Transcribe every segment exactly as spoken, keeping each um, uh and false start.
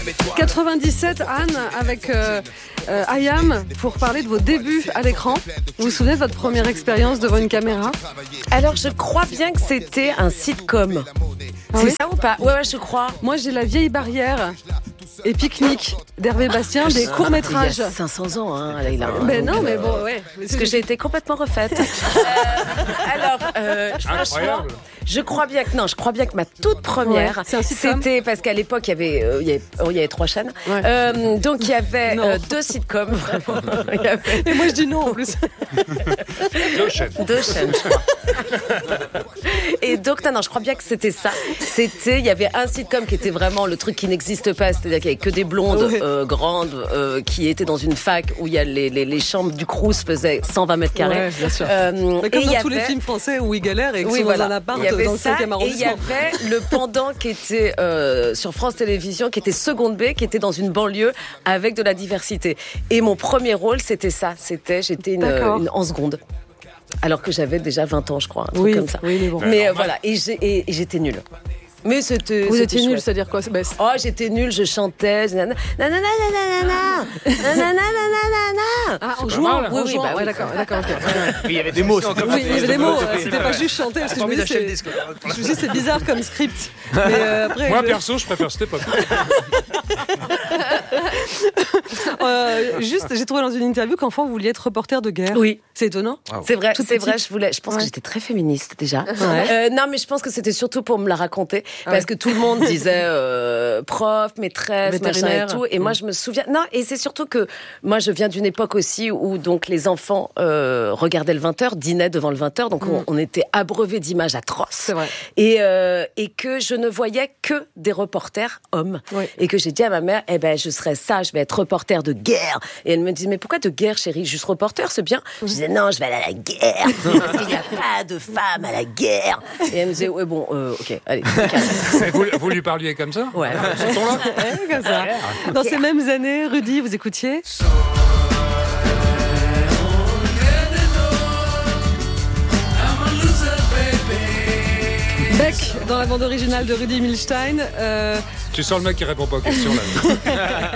quatre-vingt-dix-sept, Anne, avec euh, euh, I Am, pour parler de vos débuts à l'écran. Vous vous souvenez de votre première expérience devant une caméra ? Alors, je crois bien que c'était un sitcom. Ah c'est oui ça ou pas ? Ouais, ouais, je crois. Moi, j'ai La Vieille Barrière et Pique-Nique d'Hervé Bastien, des courts-métrages. Il y a cinq cents ans, hein, là, il a un... Mais non, mais bon, ouais. Parce que j'ai été complètement refaite. euh, alors, euh, franchement, je crois bien que non, je crois bien que ma toute première, ouais, c'est un sitcom. C'était parce qu'à l'époque il y avait, euh, il y avait, oh, il y avait trois chaînes, ouais. euh, donc il y avait euh, deux sitcoms. Vraiment. Il y avait... Et moi je dis non en plus. Deux chaînes. Deux chaînes, je crois. Et donc non, non, je crois bien que c'était ça. C'était, il y avait un sitcom qui était vraiment le truc qui n'existe pas, c'est-à-dire qu'il y avait que des blondes ouais. euh, grandes euh, qui étaient dans une fac où il y a les, les, les chambres du Crous faisaient cent vingt mètres carrés. Ouais, bien sûr. Euh, Mais comme et dans y tous avait... les films français où ils galèrent et qu'ils oui, sont voilà. dans un appart Il y avait dans le ça, cinquième et il y arrondissement. avait le pendant qui était euh, sur France Télévisions, qui était Seconde B, qui était dans une banlieue avec de la diversité. Et mon premier rôle, c'était ça. C'était, j'étais une, une en seconde. Alors que j'avais déjà vingt ans, je crois, un truc oui, comme ça. Oui, mais bon. Mais euh, voilà, et, j'ai, et, et j'étais nulle. Mais c'était. Vous c'était étiez nul, chouette. c'est-à-dire quoi ? bah, Oh, j'étais nulle, je chantais. Nanana, nanana, nanana, nanana, nanana. Ah, en jouant, mal, en oui, jouant. oui, bah ouais, oui. d'accord, d'accord. Okay. Il y avait des mots. Oui, il y avait des mots. C'était pas juste chanter. Parce que je me dis, c'est, je me dis, c'est bizarre comme script. Mais euh, après, Moi, je... perso, je préfère cette époque. euh, juste, j'ai trouvé dans une interview qu'enfant, vous vouliez être reporter de guerre. Oui. C'est étonnant. Wow. C'est vrai, Toute c'est petite. vrai. Je voulais. Je pense Ouais. que j'étais très féministe déjà. Ouais. Euh, non, mais je pense que c'était surtout pour me la raconter, parce ouais. que tout le monde disait euh, prof, maîtresse, machin et Vétérinaire. tout. Et moi, je me souviens. Non, et c'est surtout que moi, je viens d'une époque aussi où donc les enfants euh, regardaient le vingt heures, dînaient devant le vingt heures, donc Mm. on, on était abreuvés d'images atroces. C'est vrai. Et euh, et que je ne voyais que des reporters hommes. Oui. Et que j'ai dit à ma mère, eh ben, je serais ça, je vais être reporter de guerre. Et elle me dit, mais pourquoi de guerre, chérie? Juste reporter, c'est bien. Je disais, non, je vais aller à la guerre. Parce qu'il n'y a pas de femmes à la guerre. Et elle me disait, ouais, bon, euh, ok, allez. vous, vous lui parliez comme ça? Ouais. Ce ton-là? Ouais, comme ça. Dans ces mêmes années, Rudy, vous écoutiez ? Beck, dans la bande originale de Rudy Milstein. Euh, Tu sens le mec qui répond pas aux questions là.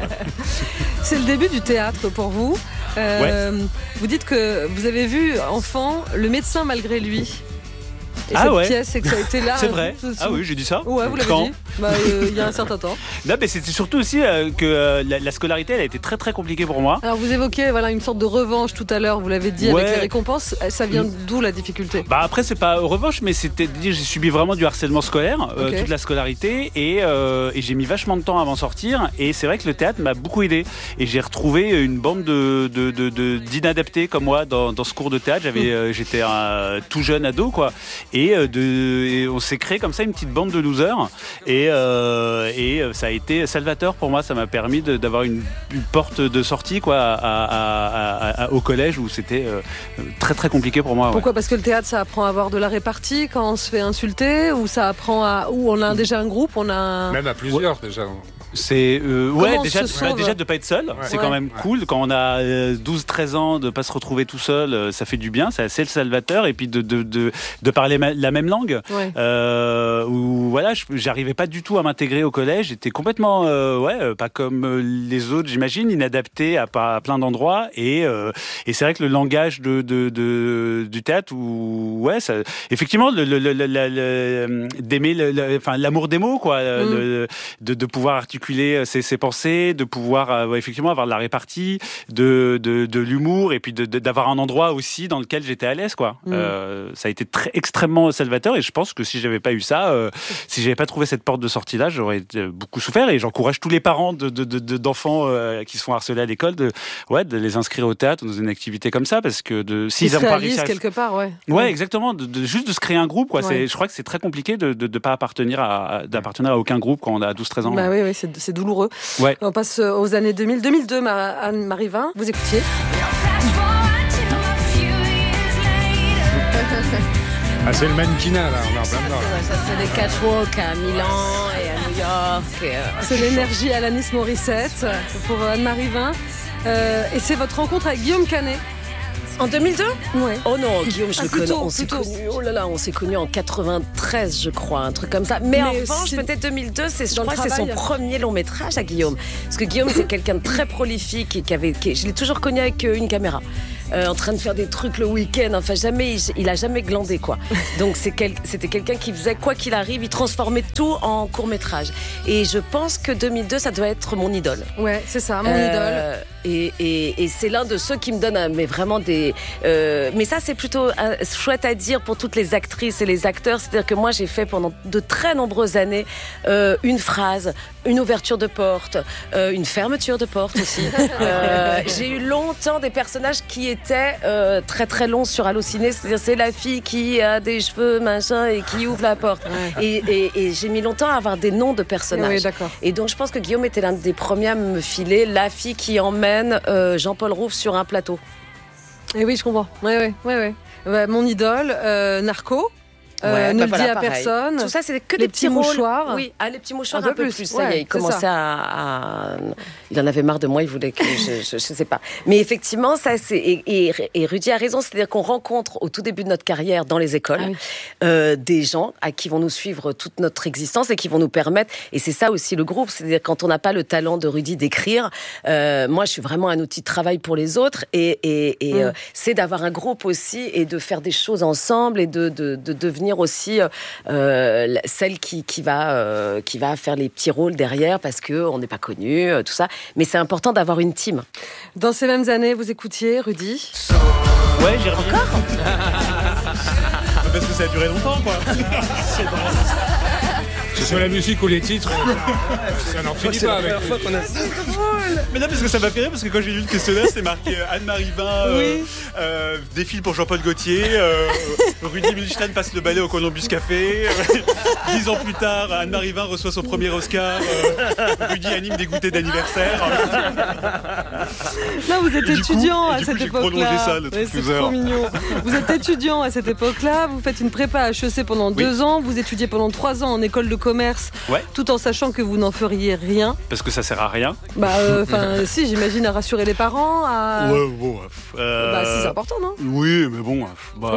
c'est le début du théâtre pour vous. Euh, ouais. Vous dites que vous avez vu, enfant, Le médecin malgré lui. Et ah cette ouais. pièce, c'est que ça a été là. C'est vrai. Ah oui, j'ai dit ça. Ouais, vous l'avez Quand dit. Bah, euh, il y a un certain temps. Non, mais c'était surtout aussi euh, que euh, la, la scolarité, elle a été très très compliquée pour moi. Alors vous évoquez voilà une sorte de revanche tout à l'heure. Vous l'avez dit ouais. avec les récompenses. Ça vient d'où la difficulté? Bah après c'est pas revanche, mais c'était j'ai subi vraiment du harcèlement scolaire euh, okay. toute la scolarité et, euh, et j'ai mis vachement de temps avant de sortir. Et c'est vrai que le théâtre m'a beaucoup aidé. Et j'ai retrouvé une bande de, de, de, de d'inadaptés comme moi dans, dans ce cours de théâtre. J'avais mmh. euh, j'étais un tout jeune ado quoi. Et euh, de Et on s'est créé comme ça une petite bande de losers et, euh, et ça a été salvateur pour moi. Ça m'a permis de, d'avoir une, une porte de sortie quoi, à, à, à, à, au collège où c'était euh, très très compliqué pour moi. Pourquoi? Ouais. Parce que le théâtre ça apprend à avoir de la répartie quand on se fait insulter, ou ça apprend à où on a déjà un groupe, on a un... Même à plusieurs ouais. déjà. C'est euh, ouais déjà bah, déjà de pas être seul, ouais. c'est ouais. quand même ouais. cool quand on a euh, douze treize ans de pas se retrouver tout seul, euh, ça fait du bien, c'est assez le salvateur, et puis de de de, de parler ma- la même langue. Ouais. Euh, où voilà, je, j'arrivais pas du tout à m'intégrer au collège, j'étais complètement euh, ouais, pas comme les autres, j'imagine, inadapté à, à plein d'endroits, et euh, et c'est vrai que le langage de de, de du théâtre où ouais, ça effectivement le le le, le, le d'aimer le, enfin l'amour des mots quoi, mm. le, de de pouvoir articuler Ses, ses pensées, de pouvoir euh, effectivement avoir de la répartie, de, de, de l'humour, et puis de, de, d'avoir un endroit aussi dans lequel j'étais à l'aise quoi. Mmh. Euh, ça a été très extrêmement salvateur, et je pense que si j'avais pas eu ça, euh, si j'avais pas trouvé cette porte de sortie là, j'aurais beaucoup souffert. Et j'encourage tous les parents de, de, de, d'enfants euh, qui se font harceler à l'école de, ouais, de les inscrire au théâtre dans une activité comme ça, parce que de, s'ils n'ont pas réussi à... quelque part, ouais. Ouais, ouais. exactement. De, de, juste de se créer un groupe quoi. Ouais. C'est, je crois que c'est très compliqué de de, de pas appartenir à, d'appartenir à aucun groupe quand on a douze treize ans. Bah oui, oui, c'est c'est douloureux. Ouais. On passe aux années deux mille. deux mille deux, Anne-Marie Vin, vous écoutiez. Ah, c'est le mannequinat, là, on est en plein dedans. Ça, c'est les catwalks à Milan et à New York. Et euh... C'est l'énergie Alanis Morissette pour Anne-Marie Vin. Euh, et c'est votre rencontre avec Guillaume Canet. En deux mille deux ? Ouais. Oh non, Guillaume, je ah, le plutôt, connais. On s'est plutôt. connus. Oh là là, on s'est connus en quatre-vingt-treize, je crois, un truc comme ça. Mais, Mais en revanche, peut-être deux mille deux, c'est, je crois que c'est son premier long métrage à Guillaume. Parce que Guillaume, c'est quelqu'un de très prolifique et qui avait, qui, je l'ai toujours connu avec une caméra. Euh, en train de faire des trucs le week-end, enfin jamais, il, il a jamais glandé quoi. Donc c'est quel, c'était quelqu'un qui faisait quoi qu'il arrive, il transformait tout en court-métrage. Et je pense que deux mille deux, ça doit être mon idole. Ouais, c'est ça, mon euh, idole. Et, et, et c'est l'un de ceux qui me donne, mais vraiment des. Euh, mais ça, c'est plutôt euh, chouette à dire pour toutes les actrices et les acteurs. C'est-à-dire que moi, j'ai fait pendant de très nombreuses années euh, une phrase, une ouverture de porte, euh, une fermeture de porte aussi. euh, j'ai eu longtemps des personnages qui étaient euh, très très longs sur Allociné. C'est-à-dire, c'est la fille qui a des cheveux machin et qui ouvre la porte. Ouais. Et, et, et j'ai mis longtemps à avoir des noms de personnages. Oui, d'accord. Et donc, je pense que Guillaume était l'un des premiers à me filer la fille qui emmène Euh, Jean-Paul Rouve sur un plateau. Et oui, je comprends. Ouais, ouais, ouais, ouais. Bah, mon idole, euh, Narco. Euh, ouais, ne bah le voilà, dis à pareil. personne. Tout ça, c'est que les des petits, petits mouchoirs. Rôles. Oui, ah, les petits mouchoirs un, un peu peu plus. plus. Ça ouais, y est, il commençait à, à, il en avait marre de moi. Il voulait que je, je, je sais pas. Mais effectivement, ça, c'est et, et, et Rudy a raison. C'est-à-dire qu'on rencontre au tout début de notre carrière dans les écoles ah oui. euh, des gens à qui vont nous suivre toute notre existence et qui vont nous permettre. Et c'est ça aussi le groupe. C'est-à-dire quand on n'a pas le talent de Rudy d'écrire, euh, moi, je suis vraiment un outil de travail pour les autres. Et, et, et mmh. euh, c'est d'avoir un groupe aussi et de faire des choses ensemble et de, de, de devenir aussi euh, Euh, celle qui, qui, va, euh, qui va faire les petits rôles derrière parce qu'on n'est pas connu, euh, tout ça. Mais c'est important d'avoir une team. Dans ces mêmes années, vous écoutiez Rudy ? Ouais, j'ai remis. Encore ? Parce que ça a duré longtemps, quoi. C'est drôle. Que ce soit la musique ou les titres, ça n'en finit pas avec. Fois qu'on a... Mais là, parce que ça m'a fait rire, parce que quand j'ai lu le questionnaire, c'était marqué Anne-Marie Vin euh, oui. euh, défile pour Jean-Paul Gaultier, euh, Rudy Milstein passe le balai au Columbus Café, euh, dix ans plus tard, Anne-Marie Vin reçoit son premier Oscar, euh, Rudy anime des goûters d'anniversaire. Là, vous êtes et étudiant coup, à coup, cette j'ai époque-là. prolongé ça, le ouais, truc c'est trop mignon. Vous êtes étudiant à cette époque-là, vous faites une prépa à H E C pendant oui. deux ans, vous étudiez pendant trois ans en école de commerce, ouais. tout en sachant que vous n'en feriez rien. Parce que ça sert à rien. Bah, enfin, euh, si, j'imagine à rassurer les parents. À... Ouais, bon. Euh... Bah, si, c'est important, non ? Oui, mais bon. Bah...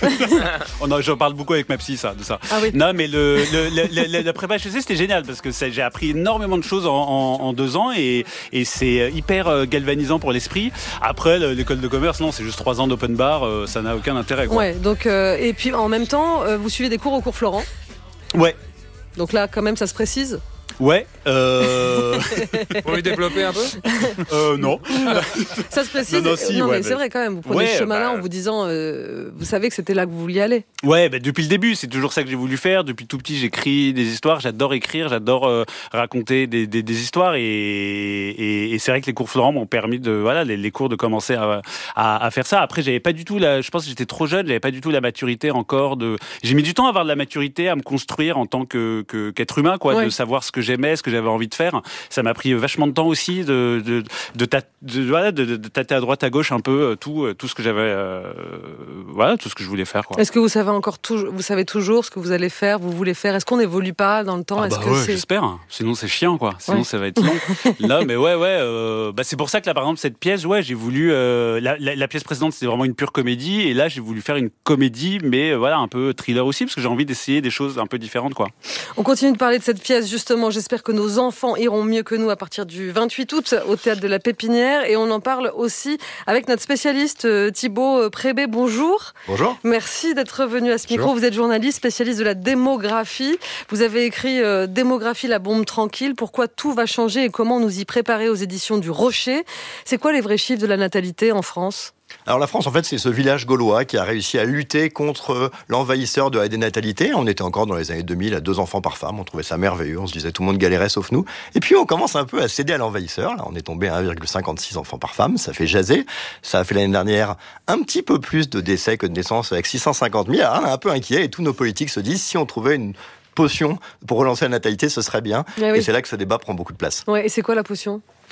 Ouais. J'en parle beaucoup avec ma psy, ça, de ça. Ah oui. Non, mais le, le, le, le, la prépa H E C, c'était génial parce que ça, j'ai appris énormément de choses en, en, en deux ans et, et c'est hyper galvanisant pour l'esprit. Après, l'école de commerce, non, c'est juste trois ans d'open bar, euh, ça n'a aucun intérêt, quoi. Ouais, donc, euh, et puis en même temps, euh, vous suivez des cours au cours Florent. Ouais. Donc là, quand même, ça se précise. Ouais. Euh... Pour lui développer un peu euh, Non. Ça se précise. Non, non, si, non ouais, mais bah... c'est vrai quand même. Vous prenez ouais, ce chemin-là bah... en vous disant, euh, vous savez que c'était là que vous vouliez aller. Ouais, bah, depuis le début, c'est toujours ça que j'ai voulu faire. Depuis tout petit, j'écris des histoires. J'adore écrire, j'adore euh, raconter des, des, des histoires. Et, et, et c'est vrai que les cours Florent m'ont permis de, voilà, les, les cours de commencer à, à, à faire ça. Après, j'avais pas du tout la, je pense que j'étais trop jeune, j'avais pas du tout la maturité encore de. J'ai mis du temps à avoir de la maturité, à me construire en tant que, que qu'être humain, quoi, ouais. de savoir ce que j'aimais, ce que j'avais envie de faire. Ça m'a pris vachement de temps aussi de de de, ta, de, voilà, de, de, de tâter à droite à gauche un peu tout tout ce que j'avais euh, voilà tout ce que je voulais faire, quoi. Est-ce que vous savez encore toujours, vous savez toujours ce que vous allez faire, vous voulez faire? Est-ce qu'on n'évolue pas dans le temps? Ah Est-ce bah que ouais, c'est... j'espère. Sinon c'est chiant, quoi. Sinon ouais. ça va être long. Là, mais ouais ouais. Euh, bah c'est pour ça que là par exemple cette pièce, ouais, j'ai voulu euh, la, la, la pièce précédente c'était vraiment une pure comédie et là j'ai voulu faire une comédie, mais euh, voilà un peu thriller aussi parce que j'ai envie d'essayer des choses un peu différentes, quoi. On continue de parler de cette pièce justement. J'espère que nos enfants iront mieux que nous à partir du vingt-huit août au Théâtre de la Pépinière et on en parle aussi avec notre spécialiste Thibaut Prébet. Bonjour. Bonjour. Merci d'être venu à ce micro. Bonjour. Vous êtes journaliste, spécialiste de la démographie. Vous avez écrit euh, Démographie, la bombe tranquille. Pourquoi tout va changer et comment nous y préparer aux éditions du Rocher. C'est quoi les vrais chiffres de la natalité en France ? Alors la France, en fait, c'est ce village gaulois qui a réussi à lutter contre l'envahisseur de la dénatalité. On était encore dans les années deux mille à deux enfants par femme. On trouvait ça merveilleux. On se disait tout le monde galérait sauf nous. Et puis on commence un peu à céder à l'envahisseur. Là, on est tombé à un virgule cinquante-six enfants par femme. Ça fait jaser. Ça a fait l'année dernière un petit peu plus de décès que de naissances avec six cent cinquante mille. Alors, on est un peu inquiet et tous nos politiques se disent si on trouvait une potion pour relancer la natalité, ce serait bien. Eh oui. Et c'est là que ce débat prend beaucoup de place. Ouais, et c'est quoi la potion ?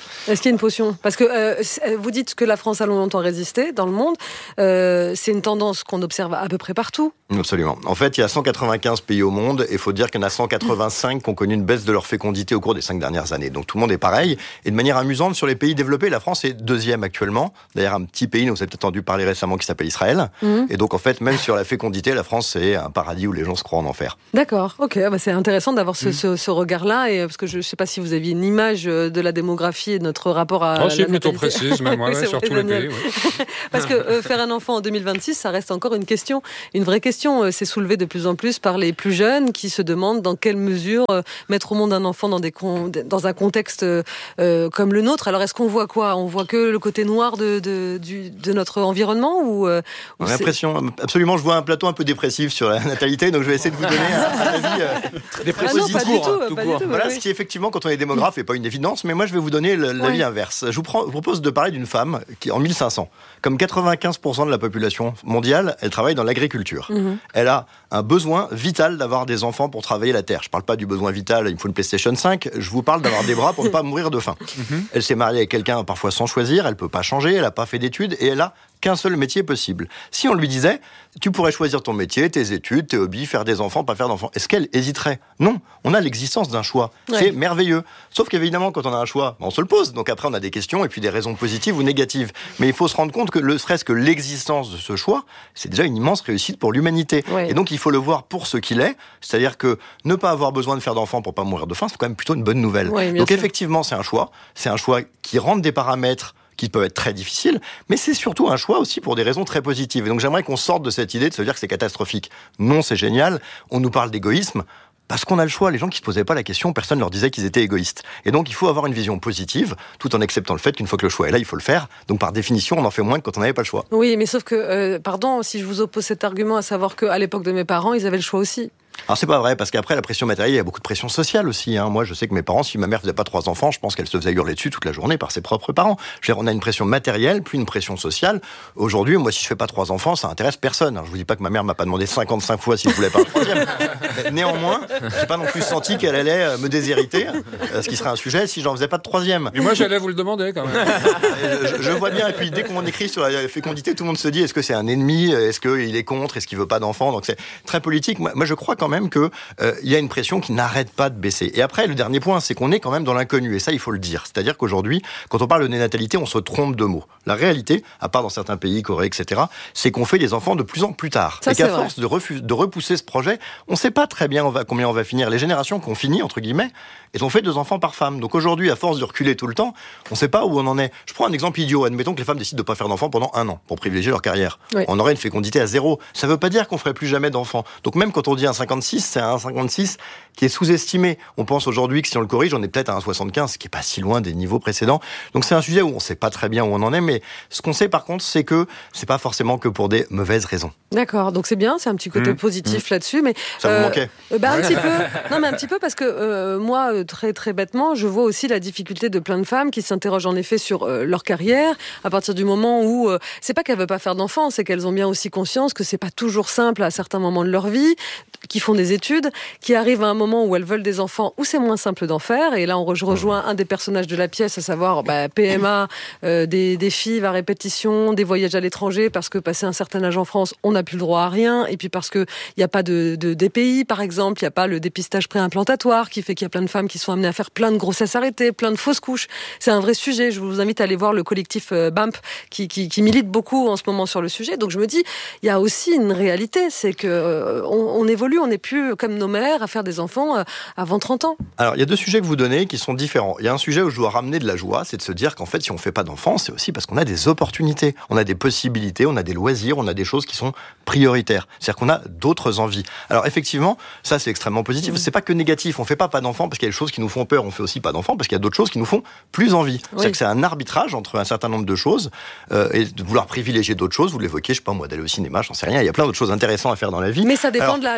Est-ce qu'il y a une potion ? Parce que euh, vous dites que la France a longtemps résisté dans le monde. Euh, c'est une tendance qu'on observe à peu près partout. Absolument. En fait, il y a cent quatre-vingt-quinze pays au monde et il faut dire qu'il y en a cent quatre-vingt-cinq qui ont connu une baisse de leur fécondité au cours des cinq dernières années. Donc tout le monde est pareil. Et de manière amusante, sur les pays développés, la France est deuxième actuellement. D'ailleurs, un petit pays, dont vous avez peut-être entendu parler récemment, qui s'appelle Israël. Mmh. Et donc, en fait, même sur la fécondité, la France, c'est un paradis où les gens se croient en enfer. D'accord. Ok. Bah, c'est intéressant d'avoir ce, mmh. ce, ce regard-là. Et, parce que je ne sais pas si vous aviez une image de la démographie et de notre rapport à. Oh, c'est plutôt précise, même, ouais, ouais, sur tous les pays. Ouais. Parce que euh, faire un enfant en deux mille vingt-six, ça reste encore une question, une vraie question. C'est soulevé de plus en plus par les plus jeunes qui se demandent dans quelle mesure euh, mettre au monde un enfant dans, des con- dans un contexte euh, comme le nôtre. Alors, est-ce qu'on voit quoi ? On voit que le côté noir de, de, du, de notre environnement ou, euh, ou J'ai l'impression, absolument, je vois un plateau un peu dépressif sur la natalité, donc je vais essayer de vous donner un avis euh, dépressif. Ah non, pas du tout, hein, tout pas du tout, voilà, oui. Ce qui effectivement, quand on est démographe, n'est pas une évidence, mais moi je vais vous donner le, l'avis oui. inverse. Je vous, prends, je vous propose de parler d'une femme qui, en mille cinq cents, comme quatre-vingt-quinze pour cent de la population mondiale, elle travaille dans l'agriculture. Mm-hmm. Elle a un besoin vital d'avoir des enfants pour travailler la terre. Je ne parle pas du besoin vital, il me faut une PlayStation cinq, je vous parle d'avoir des bras pour ne pas mourir de faim. Mm-hmm. Elle s'est mariée avec quelqu'un parfois sans choisir, elle ne peut pas changer, elle n'a pas fait d'études et elle a qu'un seul métier possible. Si on lui disait, tu pourrais choisir ton métier, tes études, tes hobbies, faire des enfants, pas faire d'enfants, est-ce qu'elle hésiterait ? Non, on a l'existence d'un choix. Ouais. C'est merveilleux. Sauf qu'évidemment, quand on a un choix, on se le pose. Donc après, on a des questions et puis des raisons positives ou négatives. Mais il faut se rendre compte que le serait-ce que l'existence de ce choix, c'est déjà une immense réussite pour l'humanité. Ouais. Et donc, il faut le voir pour ce qu'il est. C'est-à-dire que ne pas avoir besoin de faire d'enfants pour pas mourir de faim, c'est quand même plutôt une bonne nouvelle. Ouais, donc sûr. Effectivement, c'est un choix. C'est un choix qui rentre des paramètres qui peuvent être très difficiles, mais c'est surtout un choix aussi pour des raisons très positives. Et donc j'aimerais qu'on sorte de cette idée de se dire que c'est catastrophique. Non, c'est génial, on nous parle d'égoïsme, parce qu'on a le choix. Les gens qui ne se posaient pas la question, personne ne leur disait qu'ils étaient égoïstes. Et donc il faut avoir une vision positive, tout en acceptant le fait qu'une fois que le choix est là, il faut le faire. Donc par définition, on en fait moins que quand on n'avait pas le choix. Oui, mais sauf que, euh, pardon, si je vous oppose cet argument, à savoir qu'à l'époque de mes parents, ils avaient le choix aussi. Alors c'est pas vrai, parce qu'après la pression matérielle, il y a beaucoup de pression sociale aussi. Hein. Moi, je sais que mes parents, si ma mère faisait pas trois enfants, je pense qu'elle se faisait hurler dessus toute la journée par ses propres parents. Je veux dire, on a une pression matérielle, puis une pression sociale. Aujourd'hui, moi, si je fais pas trois enfants, ça intéresse personne. Alors, je vous dis pas que ma mère m'a pas demandé cinquante-cinq fois si je voulais pas un troisième. Néanmoins, j'ai pas non plus senti qu'elle allait me déshériter, ce qui serait un sujet si j'en faisais pas de troisième. Mais moi, j'allais vous le demander quand même. je, je vois bien. Et puis dès qu'on écrit sur la fécondité, tout le monde se dit est-ce que c'est un ennemi, est-ce qu'il est contre, est-ce qu'il veut pas d'enfants. Donc c'est très politique. Moi, moi je crois quand même que Euh, il y a une pression qui n'arrête pas de baisser. Et après, le dernier point, c'est qu'on est quand même dans l'inconnu. Et ça, il faut le dire. C'est-à-dire qu'aujourd'hui, quand on parle de nénatalité, on se trompe de mots. La réalité, à part dans certains pays, Corée, et cetera, c'est qu'on fait des enfants de plus en plus tard. Ça, et qu'à force de, refus, de repousser ce projet, on ne sait pas très bien on va, combien on va finir. Les générations qui ont fini, entre guillemets, elles ont fait deux enfants par femme. Donc aujourd'hui, à force de reculer tout le temps, on ne sait pas où on en est. Je prends un exemple idiot. Admettons que les femmes décident de ne pas faire d'enfants pendant un an pour privilégier leur carrière. Oui. On aurait une fécondité à zéro. Ça ne veut pas dire qu'on ne ferait plus jamais d'enfants. Donc même quand on dit un cinquante-six, c'est un cinquante-six qui est sous-estimé. On pense aujourd'hui que si on le corrige, on est peut-être à un soixante-quinze, ce qui n'est pas si loin des niveaux précédents. Donc c'est un sujet où on ne sait pas très bien où on en est, mais ce qu'on sait par contre, c'est que c'est pas forcément que pour des mauvaises raisons. D'accord, donc c'est bien, c'est un petit côté mmh. positif mmh. là-dessus, mais ça euh, vous manquait. Bah, un petit peu. Non, mais un petit peu parce que euh, moi, très très bêtement, je vois aussi la difficulté de plein de femmes qui s'interrogent en effet sur euh, leur carrière à partir du moment où euh, c'est pas qu'elles veulent pas faire d'enfants, c'est qu'elles ont bien aussi conscience que c'est pas toujours simple à certains moments de leur vie, qui font des études, qui arrivent à un moment où elles veulent des enfants, où c'est moins simple d'en faire. Et là, on je rejoins un des personnages de la pièce, à savoir bah, P M A, euh, des, des F I V à répétition, des voyages à l'étranger, parce que passé un certain âge en France, on n'a plus le droit à rien. Et puis parce qu'il n'y a pas de, de D P I, par exemple, il n'y a pas le dépistage préimplantatoire, qui fait qu'il y a plein de femmes qui sont amenées à faire plein de grossesses arrêtées, plein de fausses couches. C'est un vrai sujet. Je vous invite à aller voir le collectif euh, B A M P, qui, qui, qui milite beaucoup en ce moment sur le sujet. Donc je me dis, il y a aussi une réalité, c'est qu'on euh, on évolue, on n'est plus comme nos mères à faire des enfants euh, avant trente ans. Alors, il y a deux sujets que vous donnez qui sont différents. Il y a un sujet où je dois ramener de la joie, c'est de se dire qu'en fait, si on ne fait pas d'enfants, c'est aussi parce qu'on a des opportunités, on a des possibilités, on a des loisirs, on a des choses qui sont prioritaires. C'est-à-dire qu'on a d'autres envies. Alors, effectivement, ça, c'est extrêmement positif. Mmh. C'est pas que négatif. On ne fait pas pas d'enfants parce qu'il y a des choses qui nous font peur. On fait aussi pas d'enfants parce qu'il y a d'autres choses qui nous font plus envie. Oui. C'est-à-dire que c'est un arbitrage entre un certain nombre de choses euh, et de vouloir privilégier d'autres choses. Vous l'évoquez, je sais pas moi, d'aller au cinéma, j'en sais rien. Il y a plein d'autres choses intéressantes à faire dans la vie. Mais ça dépend Alors, de l'âge. C'est-à-dire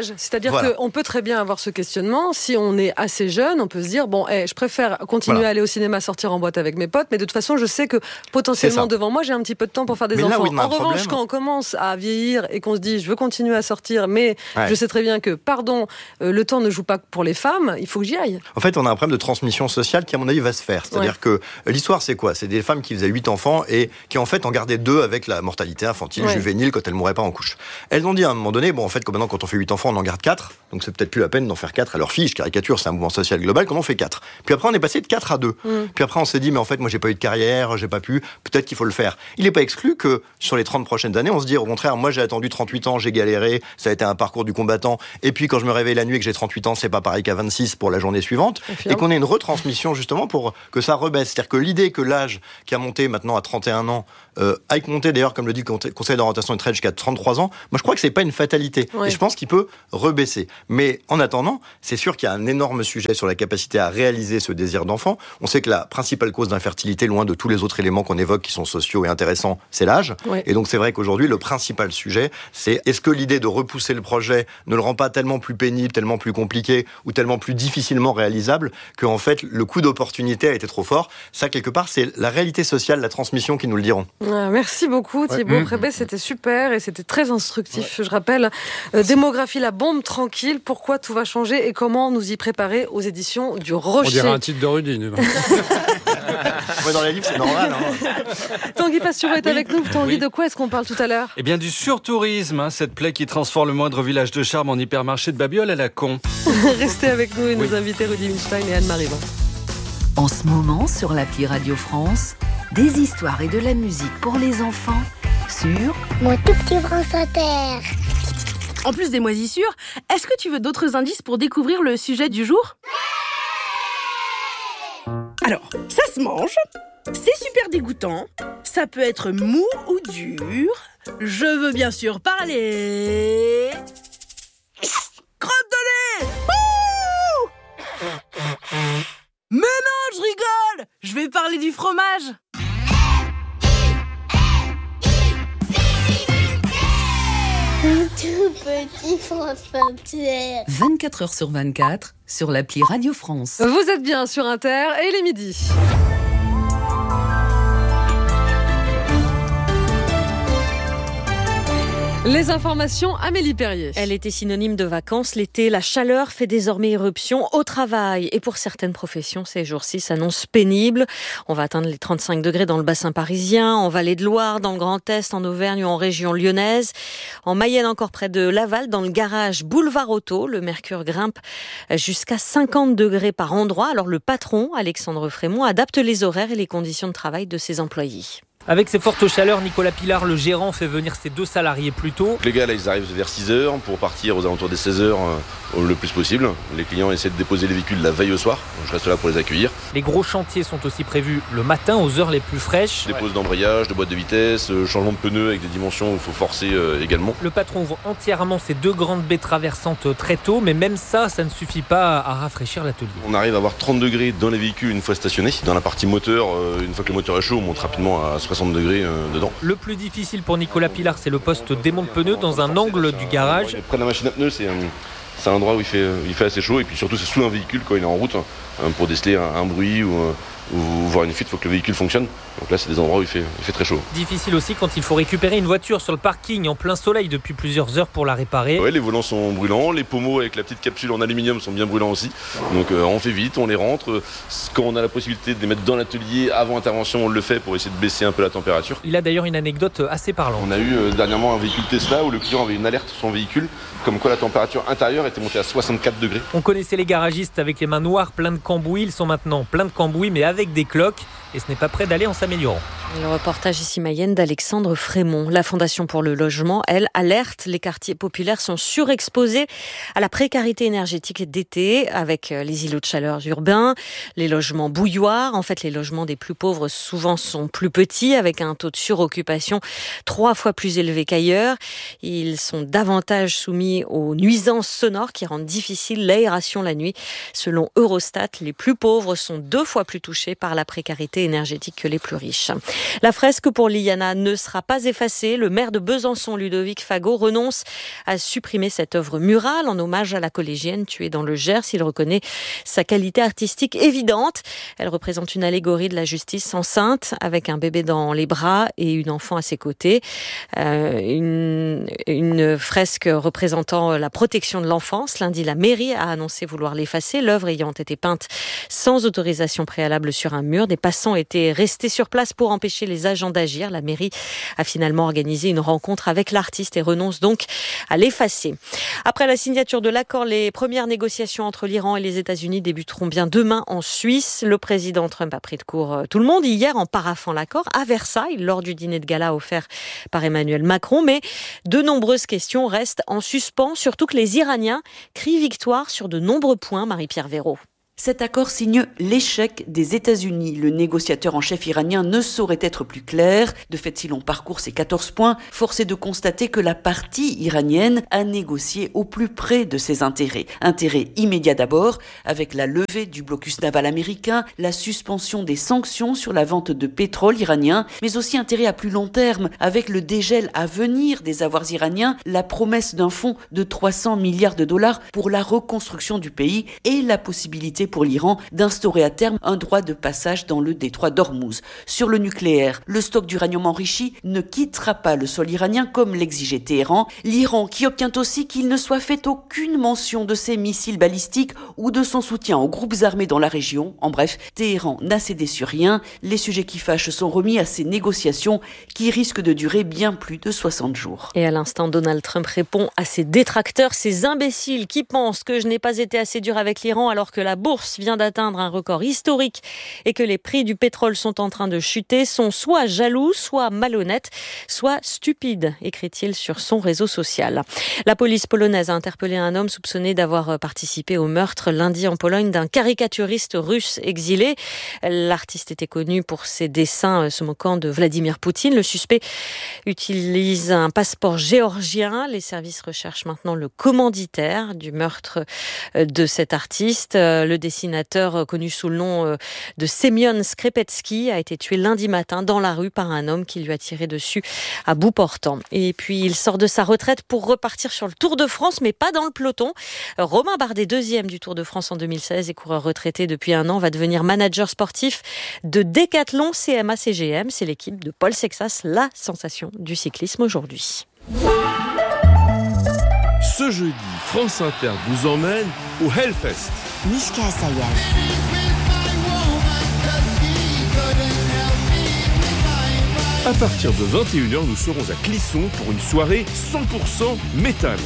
C'est-à-dire voilà. qu'on peut très bien avoir ce questionnement. Si on est assez jeune, on peut se dire, bon, hey, je préfère continuer voilà. à aller au cinéma, sortir en boîte avec mes potes, mais de toute façon, je sais que potentiellement devant moi, j'ai un petit peu de temps pour faire des mais enfants. Là, oui, en revanche, problème. quand on commence à vieillir et qu'on se dit, je veux continuer à sortir, mais ouais. je sais très bien que, pardon, euh, le temps ne joue pas pour les femmes, il faut que j'y aille. En fait, on a un problème de transmission sociale qui, à mon avis, va se faire. C'est-à-dire ouais. que l'histoire, c'est quoi ? C'est des femmes qui faisaient huit enfants et qui, en fait, en gardaient deux avec la mortalité infantile, ouais. juvénile, quand elles mouraient pas en couche. Elles ont dit à un moment donné, bon, en fait, comme maintenant, quand on fait huit enfants, on en garde quatre, donc c'est peut-être plus la peine d'en faire quatre à leur fille. Je caricature, c'est un mouvement social global, qu'on en fait quatre. Puis après, on est passé de quatre à deux. Mm. Puis après, on s'est dit, mais en fait, moi, j'ai pas eu de carrière, j'ai pas pu, peut-être qu'il faut le faire. Il n'est pas exclu que sur les trente prochaines années, on se dit, au contraire, moi, j'ai attendu trente-huit ans, j'ai galéré, ça a été un parcours du combattant, et puis quand je me réveille la nuit et que j'ai trente-huit ans, c'est pas pareil qu'à vingt-six pour la journée suivante, et, et qu'on ait une retransmission justement pour que ça rebaisse. C'est-à-dire que l'idée que l'âge qui a monté maintenant à trente et un ans euh, aille monter, d'ailleurs, comme le dit le Conseil d'orientation et de retraite, jusqu'à trente-trois ans, moi je crois que c'est pas une fatalité. Ouais. Et je pense qu'il peut rebaisser. Mais en attendant, c'est sûr qu'il y a un énorme sujet sur la capacité à réaliser ce désir d'enfant. On sait que la principale cause d'infertilité, loin de tous les autres éléments qu'on évoque qui sont sociaux et intéressants, c'est l'âge. Ouais. Et donc c'est vrai qu'aujourd'hui, le principal sujet, c'est est-ce que l'idée de repousser le projet ne le rend pas tellement plus pénible, tellement plus compliqué ou tellement plus difficilement réalisable qu'en fait, le coût d'opportunité a été trop fort. Ça, quelque part, c'est la réalité sociale, la transmission qui nous le diront. Ah, merci beaucoup Thibaut ouais. Prébet, c'était super et c'était très instructif. Ouais. Je rappelle, euh, Démographie, la bombe tranquille, pourquoi tout va changer et comment nous y préparer aux éditions du Rocher. On dirait un titre de Rudine. Ouais, dans les livres, c'est normal. Hein. Tanguy Pastureau est avec nous. Tanguy, oui. de quoi est-ce qu'on parle tout à l'heure ? Eh bien, du surtourisme, hein, cette plaie qui transforme le moindre village de charme en hypermarché de babioles à la con. Restez avec nous et oui. nos invités Rudy Winstein et Anne-Marie Van. En ce moment, sur l'appli Radio France, des histoires et de la musique pour les enfants sur Mon tout petit France Inter. En plus des moisissures, est-ce que tu veux d'autres indices pour découvrir le sujet du jour ? Alors, ça se mange, c'est super dégoûtant, ça peut être mou ou dur. Je veux bien sûr parler... Crotte de nez ! Mais non, je rigole ! Je vais parler du fromage. Mon tout petit France Inter. vingt-quatre heures sur vingt-quatre sur l'appli Radio France. Vous êtes bien sur Inter et il est midi. Les informations, Amélie Perrier. Elle était synonyme de vacances l'été. La chaleur fait désormais éruption au travail. Et pour certaines professions, ces jours-ci s'annoncent pénibles. On va atteindre les trente-cinq degrés dans le bassin parisien, en Vallée de Loire, dans le Grand Est, en Auvergne ou en région lyonnaise. En Mayenne, encore près de Laval, dans le garage Boulevard Auto, le mercure grimpe jusqu'à cinquante degrés par endroit. Alors le patron, Alexandre Frémont, adapte les horaires et les conditions de travail de ses employés. Avec ces fortes chaleurs, Nicolas Pilard, le gérant, fait venir ses deux salariés plus tôt. Les gars, là, ils arrivent vers six heures pour partir aux alentours des seize heures euh, le plus possible. Les clients essaient de déposer les véhicules la veille au soir. Donc je reste là pour les accueillir. Les gros chantiers sont aussi prévus le matin aux heures les plus fraîches. Des pauses d'embrayage, de boîte de vitesse, euh, changement de pneus avec des dimensions où il faut forcer euh, également. Le patron ouvre entièrement ces deux grandes baies traversantes très tôt, mais même ça, ça ne suffit pas à rafraîchir l'atelier. On arrive à avoir trente degrés dans les véhicules une fois stationnés. Dans la partie moteur, euh, une fois que le moteur est chaud, on monte rapidement à soixante degrés. Euh, Dedans. Le plus difficile pour Nicolas Pilard, c'est le poste démonte-pneus dans un angle du garage. Près de la machine à pneus, c'est un, c'est un endroit où il fait, il fait assez chaud et puis surtout c'est sous un véhicule quand il est en route hein, pour déceler un, un bruit ou, ou voir une fuite, il faut que le véhicule fonctionne. Donc là, c'est des endroits où il fait, il fait très chaud. Difficile aussi quand il faut récupérer une voiture sur le parking en plein soleil depuis plusieurs heures pour la réparer. Ouais, les volants sont brûlants, les pommeaux avec la petite capsule en aluminium sont bien brûlants aussi. Donc euh, on fait vite, on les rentre. Quand on a la possibilité de les mettre dans l'atelier avant intervention, on le fait pour essayer de baisser un peu la température. Il a d'ailleurs une anecdote assez parlante. On a eu euh, dernièrement un véhicule Tesla où le client avait une alerte sur son véhicule, comme quoi la température intérieure était montée à soixante-quatre degrés. On connaissait les garagistes avec les mains noires, plein de cambouis. Ils sont maintenant plein de cambouis, mais avec des cloques. Et ce n'est pas prêt d'aller en s'améliorant. Le reportage ici Mayenne d'Alexandre Frémont. La Fondation pour le logement, elle, alerte. Les quartiers populaires sont surexposés à la précarité énergétique d'été avec les îlots de chaleur urbains, les logements bouilloires. En fait, les logements des plus pauvres souvent sont plus petits avec un taux de suroccupation trois fois plus élevé qu'ailleurs. Ils sont davantage soumis aux nuisances sonores qui rendent difficile l'aération la nuit. Selon Eurostat, les plus pauvres sont deux fois plus touchés par la précarité énergétique que les plus riches. La fresque pour Liana ne sera pas effacée. Le maire de Besançon, Ludovic Fagot, renonce à supprimer cette œuvre murale en hommage à la collégienne tuée dans le Gers. Il reconnaît sa qualité artistique évidente. Elle représente une allégorie de la justice enceinte avec un bébé dans les bras et une enfant à ses côtés. Euh, une, une fresque représentant la protection de l'enfance. Lundi, la mairie a annoncé vouloir l'effacer, l'œuvre ayant été peinte sans autorisation préalable sur un mur. Des passants étaient restés sur place pour empêcher les agents d'agir. La mairie a finalement organisé une rencontre avec l'artiste et renonce donc à l'effacer. Après la signature de l'accord, les premières négociations entre l'Iran et les États-Unis débuteront bien demain en Suisse. Le président Trump a pris de court tout le monde hier en paraphant l'accord à Versailles lors du dîner de gala offert par Emmanuel Macron. Mais de nombreuses questions restent en suspens, surtout que les Iraniens crient victoire sur de nombreux points. Marie-Pierre Véraud. Cet accord signe l'échec des États-Unis. Le négociateur en chef iranien ne saurait être plus clair. De fait, si l'on parcourt ces quatorze points, force est de constater que la partie iranienne a négocié au plus près de ses intérêts. Intérêt immédiat d'abord, avec la levée du blocus naval américain, la suspension des sanctions sur la vente de pétrole iranien, mais aussi intérêt à plus long terme, avec le dégel à venir des avoirs iraniens, la promesse d'un fonds de trois cents milliards de dollars pour la reconstruction du pays et la possibilité pour l'Iran d'instaurer à terme un droit de passage dans le détroit d'Ormuz. Sur le nucléaire, le stock d'uranium enrichi ne quittera pas le sol iranien comme l'exigeait Téhéran. L'Iran qui obtient aussi qu'il ne soit fait aucune mention de ses missiles balistiques ou de son soutien aux groupes armés dans la région. En bref, Téhéran n'a cédé sur rien. Les sujets qui fâchent sont remis à ces négociations qui risquent de durer bien plus de soixante jours. Et à l'instant, Donald Trump répond à ses détracteurs, ces imbéciles qui pensent que je n'ai pas été assez dur avec l'Iran alors que la bourse vient d'atteindre un record historique et que les prix du pétrole sont en train de chuter, sont soit jaloux, soit malhonnêtes, soit stupides, écrit-il sur son réseau social. La police polonaise a interpellé un homme soupçonné d'avoir participé au meurtre lundi en Pologne d'un caricaturiste russe exilé. L'artiste était connu pour ses dessins se moquant de Vladimir Poutine. Le suspect utilise un passeport géorgien. Les services recherchent maintenant le commanditaire du meurtre de cet artiste. Le dessinateur connu sous le nom de Semyon Skrepetsky a été tué lundi matin dans la rue par un homme qui lui a tiré dessus à bout portant. Et puis il sort de sa retraite pour repartir sur le Tour de France, mais pas dans le peloton. Romain Bardet, deuxième du Tour de France en deux mille seize et coureur retraité depuis un an, va devenir manager sportif de Decathlon C M A C G M. C'est l'équipe de Paul Sexas, la sensation du cyclisme aujourd'hui. Ce jeudi, France Inter vous emmène au Hellfest. Mishka Asayas. À partir de vingt et une heures, nous serons à Clisson pour une soirée cent pour cent métal.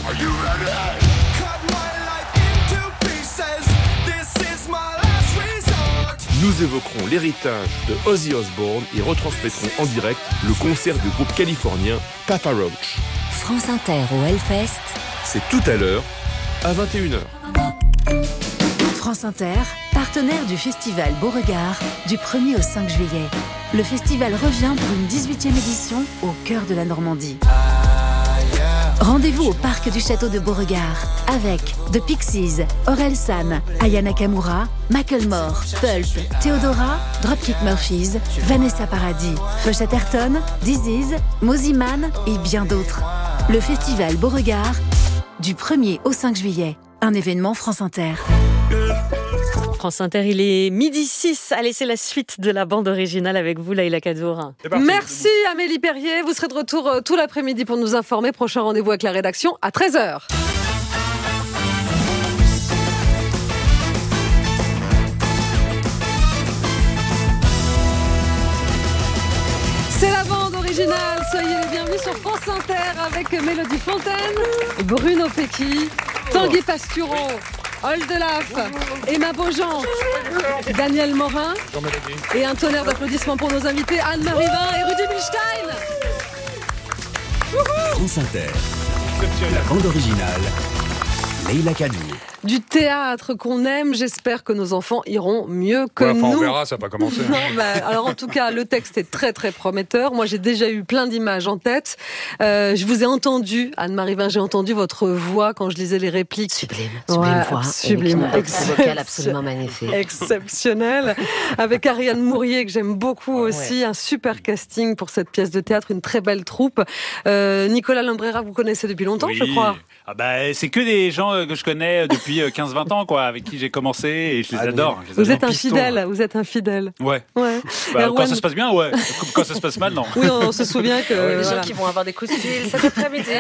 Nous évoquerons l'héritage de Ozzy Osbourne et retransmettrons en direct le concert du groupe californien Papa Roach. France Inter au Hellfest. C'est tout à l'heure, à vingt et une heures. France Inter, partenaire du festival Beauregard du premier au cinq juillet. Le festival revient pour une dix-huitième édition au cœur de la Normandie. Rendez-vous au parc du château de Beauregard avec The Pixies, Orelsan, Aya Nakamura, Macklemore, Pulp, Theodora, Dropkick Murphys, Vanessa Paradis, Full Chatterton, Disease, Moziman et bien d'autres. Le festival Beauregard du premier au cinq juillet. Un événement France Inter. France Inter, il est midi six. Allez, c'est la suite de la bande originale avec vous, Laïla Kadour. Merci Amélie Perrier. Vous serez de retour tout l'après-midi pour nous informer. Prochain rendez-vous avec la rédaction à treize heures. C'est la bande originale. Soyez les bienvenus sur France Inter avec Mélodie Fontaine, Bruno Pecky, Tanguy Pastureau, Oldelaf, Emma Beaujean, Daniel Morin et un tonnerre d'applaudissements pour nos invités Anne-Marie Vin et Rudy Milstein. France Inter, la bande originale, Laïla Kadour. du théâtre qu'on aime. J'espère que nos enfants iront mieux que ouais, enfin, nous. On verra, ça n'a pas commencé. Non, bah, alors en tout cas, le texte est très très prometteur. Moi, j'ai déjà eu plein d'images en tête. Euh, je vous ai entendu, Anne-Marie Vin, j'ai entendu votre voix quand je lisais les répliques. Sublime, sublime ouais, voix. Sublime, un vocal absolument magnifique. Exceptionnel. Avec Ariane Mourier, que j'aime beaucoup aussi. Ouais. Un super casting pour cette pièce de théâtre, une très belle troupe. Euh, Nicolas Lambrera, vous connaissez depuis longtemps, oui. je crois. Ah bah, c'est que des gens que je connais depuis quinze vingt ans, quoi, avec qui j'ai commencé et je les ah, adore. Je les vous, êtes un piston, fidèle, ouais. vous êtes un fidèle. Ouais. ouais. Bah, Erwan... Quand ça se passe bien, ouais. Quand ça se passe mal, non. Oui, on, on se souvient que... Les voilà. gens qui vont avoir des coups de fil cet après-midi.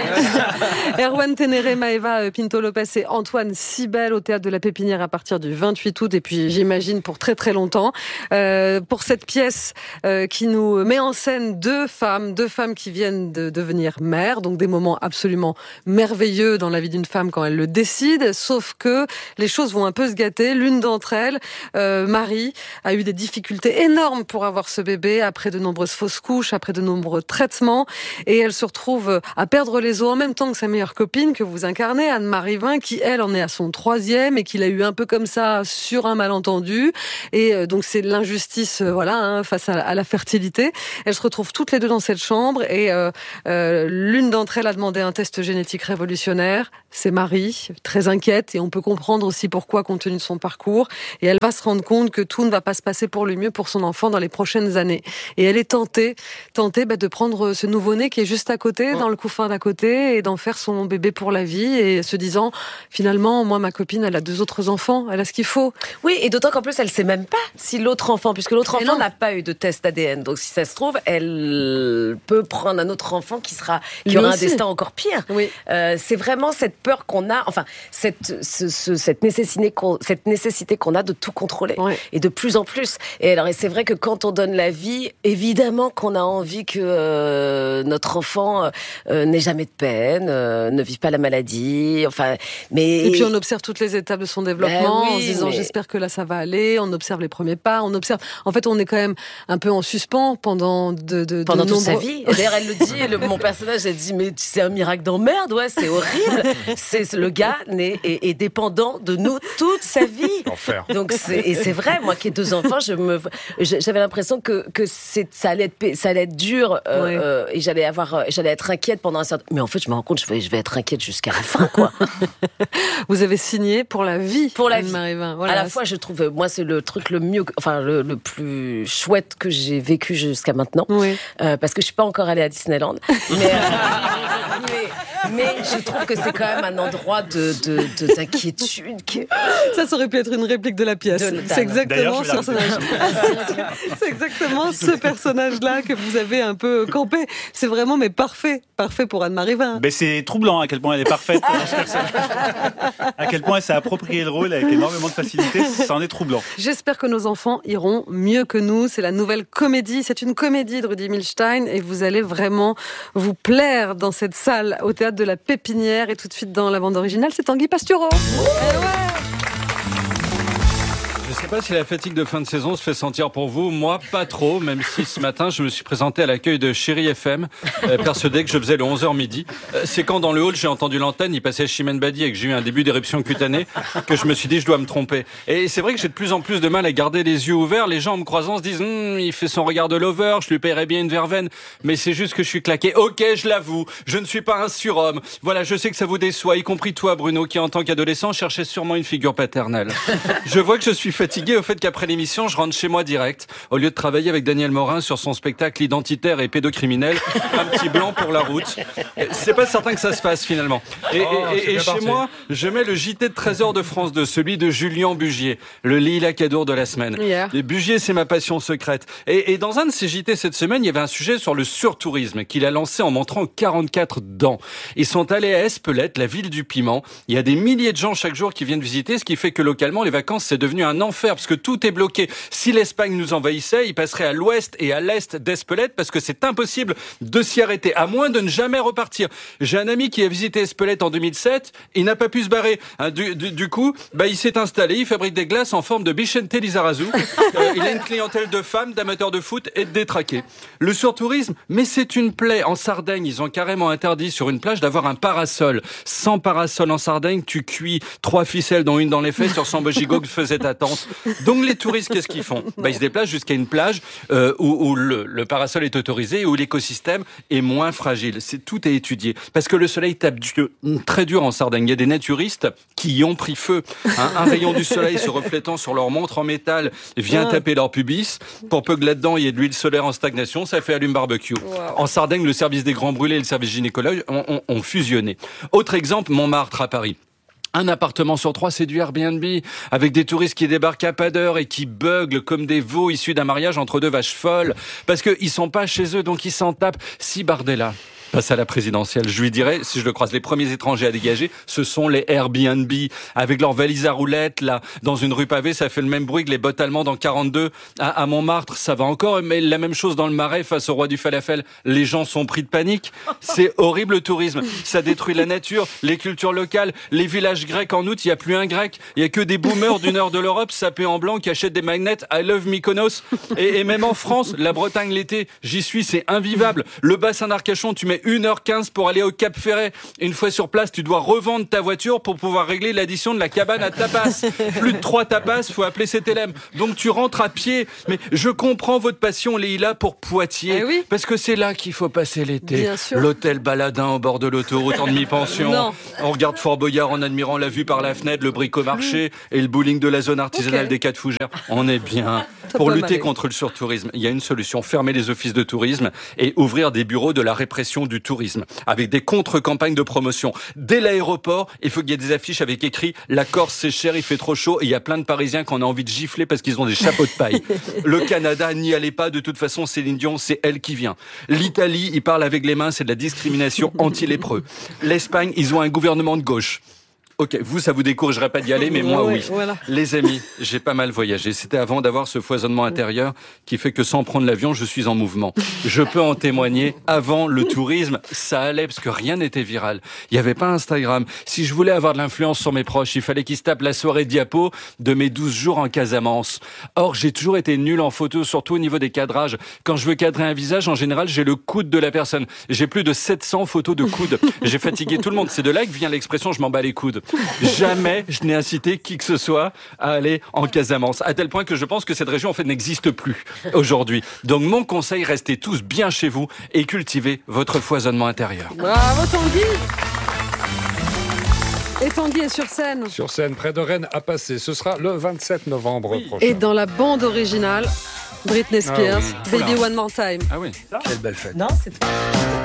Erwan Ténéré, Maëva Pinto-Lopez et Antoine Sibel au Théâtre de la Pépinière à partir du vingt-huit août et puis j'imagine pour très très longtemps. Euh, pour cette pièce euh, qui nous met en scène deux femmes, deux femmes qui viennent de devenir mères, donc des moments absolument merveilleux dans la vie d'une femme quand elle le décide, sauf que les choses vont un peu se gâter. L'une d'entre elles, euh, Marie, a eu des difficultés énormes pour avoir ce bébé après de nombreuses fausses couches, après de nombreux traitements et elle se retrouve à perdre les os en même temps que sa meilleure copine que vous incarnez, Anne-Marie Vin, qui elle en est à son troisième et qui l'a eu un peu comme ça sur un malentendu et euh, donc c'est l'injustice euh, voilà hein, face à, à la fertilité. Elles se retrouvent toutes les deux dans cette chambre et euh, euh, l'une d'entre elles a demandé un test génétique révolutionnaire. C'est Marie, très inquiète et on peut comprendre aussi pourquoi compte tenu de son parcours et elle va se rendre compte que tout ne va pas se passer pour le mieux pour son enfant dans les prochaines années et elle est tentée tentée bah, de prendre ce nouveau-né qui est juste à côté, dans le couffin d'à côté et d'en faire son bébé pour la vie et se disant finalement moi ma copine elle a deux autres enfants, elle a ce qu'il faut. Oui et d'autant qu'en plus elle sait même pas si l'autre enfant, puisque l'autre enfant n'a pas eu de test A D N, donc si ça se trouve elle peut prendre un autre enfant qui sera qui Lui aura aussi. un destin encore pire. Oui. Euh, c'est vraiment cette peur qu'on a, enfin cette ce, ce, cette nécessité qu'on, cette nécessité qu'on a de tout contrôler oui. et de plus en plus. Et alors et c'est vrai que quand on donne la vie, évidemment qu'on a envie que euh, notre enfant euh, n'ait jamais de peine, euh, ne vive pas la maladie, enfin mais et puis on observe toutes les étapes de son développement ben oui, en se disant mais... j'espère que là ça va aller, on observe les premiers pas, on observe en fait on est quand même un peu en suspens pendant de, de pendant de toute nombreux... sa vie. Et d'ailleurs elle le dit, le, mon personnage elle dit mais c'est un miracle d'emmerde, ouais c'est horrible. C'est le gars est, est, est dépendant de nous toute sa vie. Enfer. Donc c'est, et c'est vrai, moi qui ai deux enfants, je me, j'avais l'impression que que c'est, ça allait être, ça allait être dur euh, ouais. euh, et j'allais avoir, j'allais être inquiète pendant un certain. Mais en fait, je me rends compte, je vais, je vais être inquiète jusqu'à la fin, quoi. Vous avez signé pour la vie. Pour la vie. Voilà. À la fois, je trouve, moi, c'est le truc le mieux, enfin le, le plus chouette que j'ai vécu jusqu'à maintenant, oui. euh, parce que je suis pas encore allée à Disneyland, mais, euh, mais, mais je trouve que c'est quand même un endroit de, de, de d'inquiétude. Qui... Ça, ça aurait pu être une réplique de la pièce. De c'est exactement ce personnage. C'est exactement ce personnage-là que vous avez un peu campé. C'est vraiment mais parfait, parfait pour Anne-Marie Vin. Mais c'est troublant à quel point elle est parfaite. À quel point elle s'est approprié le rôle avec énormément de facilité, ça en est troublant. J'espère que nos enfants iront mieux que nous. C'est la nouvelle comédie. C'est une comédie de Rudy Milstein et vous allez vraiment vous plaire dans cette salle au Théâtre de la Pépinière et tout de suite dans la bande originale, c'est Tanguy Pastureau. Eh ouais. Je ne sais pas si la fatigue de fin de saison se fait sentir pour vous. Moi, pas trop, même si ce matin, je me suis présenté à l'accueil de Chéri F M, euh, persuadé que je faisais le onze heures midi. Euh, c'est quand, dans le hall, j'ai entendu l'antenne, il passait Chimène Badi et que j'ai eu un début d'éruption cutanée, que je me suis dit, je dois me tromper. Et c'est vrai que j'ai de plus en plus de mal à garder les yeux ouverts. Les gens, en me croisant, se disent, hm, il fait son regard de lover, je lui paierais bien une verveine. Mais c'est juste que je suis claqué. Ok, je l'avoue, je ne suis pas un surhomme. Voilà, je sais que ça vous déçoit, y compris toi, Bruno, qui, en tant qu'adolescent, cherchait sûrement une figure paternelle. Je vois que je suis fatigué au fait qu'après l'émission, je rentre chez moi direct, au lieu de travailler avec Daniel Morin sur son spectacle identitaire et pédocriminel, un petit blanc pour la route. C'est pas certain que ça se fasse finalement. Et, oh, et, et, et chez moi, je mets le J T de treize heures de France deux, celui de Julien Bugier, le Lila Cadour de la semaine. Yeah. Les Bugier, c'est ma passion secrète. Et, et dans un de ces J T cette semaine, il y avait un sujet sur le surtourisme qu'il a lancé en montrant quarante-quatre dents. Ils sont allés à Espelette, la ville du piment. Il y a des milliers de gens chaque jour qui viennent visiter, ce qui fait que localement, les vacances, c'est devenu un enfer faire parce que tout est bloqué. Si l'Espagne nous envahissait, il passerait à l'ouest et à l'est d'Espelette parce que c'est impossible de s'y arrêter, à moins de ne jamais repartir. J'ai un ami qui a visité Espelette en deux mille sept, il n'a pas pu se barrer. Du, du, du coup, bah, il s'est installé, il fabrique des glaces en forme de Vicente Lizarazu. Euh, il a une clientèle de femmes, d'amateurs de foot et de détraqués. Le surtourisme, mais c'est une plaie. En Sardaigne, ils ont carrément interdit sur une plage d'avoir un parasol. Sans parasol en Sardaigne, tu cuis trois ficelles dont une dans les fesses sur son bogigo que faisait ta tante. Donc les touristes, qu'est-ce qu'ils font? Bah, ils se déplacent jusqu'à une plage euh, où, où le, le parasol est autorisé et où l'écosystème est moins fragile. C'est, tout est étudié. Parce que le soleil tape du, très dur en Sardaigne. Il y a des naturistes qui y ont pris feu. Hein, un rayon du soleil se reflétant sur leur montre en métal vient ah. taper leur pubis. Pour peu que là-dedans il y ait de l'huile solaire en stagnation, ça fait allume barbecue. Wow. En Sardaigne, le service des grands brûlés et le service gynécologue ont, ont, ont fusionné. Autre exemple, Montmartre à Paris. Un appartement sur trois, c'est du Airbnb, avec des touristes qui débarquent à pas d'heure et qui beuglent comme des veaux issus d'un mariage entre deux vaches folles, parce qu'ils sont pas chez eux, donc ils s'en tapent. Si Bardella passe à la présidentielle, je lui dirais, si je le croise, les premiers étrangers à dégager, ce sont les Airbnb, avec leurs valises à roulettes, là, dans une rue pavée, ça fait le même bruit que les bottes allemandes en quarante-deux. À, à Montmartre, ça va encore, mais la même chose dans le Marais, face au roi du falafel. Les gens sont pris de panique. C'est horrible, le tourisme. Ça détruit la nature, les cultures locales, les villages grecs en août, il n'y a plus un grec. Il n'y a que des boomers du nord de l'Europe, sapés en blanc, qui achètent des magnets I love Mykonos. Et, et même en France, la Bretagne l'été, j'y suis, c'est invivable. Le bassin d'Arcachon, tu mets une heure quinze pour aller au Cap Ferret. Une fois sur place, tu dois revendre ta voiture pour pouvoir régler l'addition de la cabane à tapas. Plus de trois tapas, faut appeler C T L M. Donc tu rentres à pied. Mais je comprends votre passion, Leïla, pour Poitiers. Eh oui. Parce que c'est là qu'il faut passer l'été. L'hôtel Baladin au bord de l'autoroute en demi-pension. Non. On regarde Fort Boyard en admirant la vue par la fenêtre, le bricomarché et le bowling de la zone artisanale okay. des Quatre Fougères. On est bien. Pour lutter aller. contre le surtourisme, il y a une solution. Fermer les offices de tourisme et ouvrir des bureaux de la répression du tourisme, avec des contre-campagnes de promotion. Dès l'aéroport, il faut qu'il y ait des affiches avec écrit « La Corse, c'est cher, il fait trop chaud » et il y a plein de Parisiens qui en ont envie de gifler parce qu'ils ont des chapeaux de paille. Le Canada, n'y allez pas, de toute façon, Céline Dion, c'est elle qui vient. L'Italie, ils parlent avec les mains, c'est de la discrimination anti-lépreux. L'Espagne, ils ont un gouvernement de gauche. Ok, vous, ça vous découragerait pas d'y aller, mais moi, ouais, oui. Voilà. Les amis, j'ai pas mal voyagé. C'était avant d'avoir ce foisonnement intérieur qui fait que sans prendre l'avion, je suis en mouvement. Je peux en témoigner. Avant, le tourisme, ça allait parce que rien n'était viral. Il y avait pas Instagram. Si je voulais avoir de l'influence sur mes proches, il fallait qu'ils se tapent la soirée diapo de mes douze jours en Casamance. Or, j'ai toujours été nul en photo, surtout au niveau des cadrages. Quand je veux cadrer un visage, en général, j'ai le coude de la personne. J'ai plus de sept cents photos de coudes. J'ai fatigué tout le monde. C'est de là que vient l'expression « je m'en bats les coudes ». Jamais je n'ai incité qui que ce soit à aller en Casamance, à tel point que je pense que cette région en fait n'existe plus aujourd'hui. Donc mon conseil, restez tous bien chez vous et cultivez votre foisonnement intérieur. Bravo Tanguy. Et Tanguy est sur scène. Sur scène, près de Rennes à passer. Ce sera le vingt-sept novembre oui. prochain. Et dans la bande originale, Britney Spears, ah oui. Baby One More Time. Ah oui. Quelle belle fête. Non, c'est